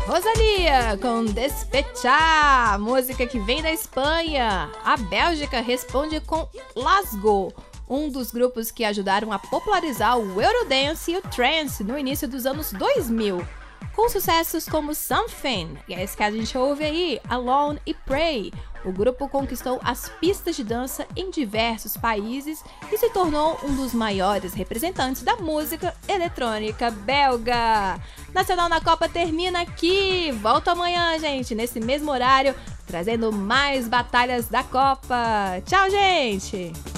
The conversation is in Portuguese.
Rosalía com Despechar, música que vem da Espanha. A Bélgica responde com Glasgow, um dos grupos que ajudaram a popularizar o Eurodance e o Trance no início dos anos 2000, com sucessos como Something, e é esse que a gente ouve aí, Alone e Pray. O grupo conquistou as pistas de dança em diversos países e se tornou um dos maiores representantes da música eletrônica belga. Nacional na Copa termina aqui. Volto amanhã, gente, nesse mesmo horário, trazendo mais batalhas da Copa. Tchau, gente!